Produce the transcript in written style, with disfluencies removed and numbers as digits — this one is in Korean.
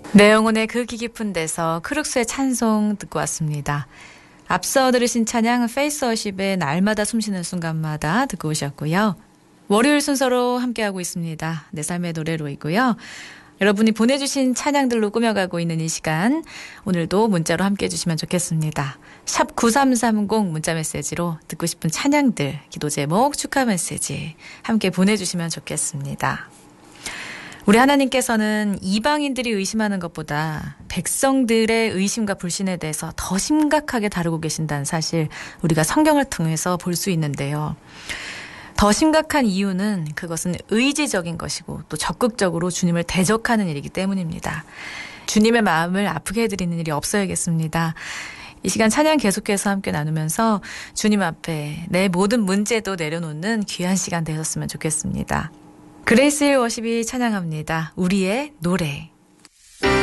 내 영혼의 그 귀 깊은 데서 크룩스의 찬송 듣고 왔습니다. 앞서 들으신 찬양 페이스워십의 날마다 숨쉬는 순간마다 듣고 오셨고요. 월요일 순서로 함께하고 있습니다. 내 삶의 노래로이고요. 여러분이 보내주신 찬양들로 꾸며가고 있는 이 시간, 오늘도 문자로 함께해 주시면 좋겠습니다. 샵 9330 문자 메시지로 듣고 싶은 찬양들, 기도 제목, 축하 메시지 함께 보내주시면 좋겠습니다. 우리 하나님께서는 이방인들이 의심하는 것보다 백성들의 의심과 불신에 대해서 더 심각하게 다루고 계신다는 사실, 우리가 성경을 통해서 볼 수 있는데요. 더 심각한 이유는 그것은 의지적인 것이고 또 적극적으로 주님을 대적하는 일이기 때문입니다. 주님의 마음을 아프게 해드리는 일이 없어야겠습니다. 이 시간 찬양 계속해서 함께 나누면서 주님 앞에 내 모든 문제도 내려놓는 귀한 시간 되셨으면 좋겠습니다. 그레이스 힐 워십이 찬양합니다. 우리의 노래.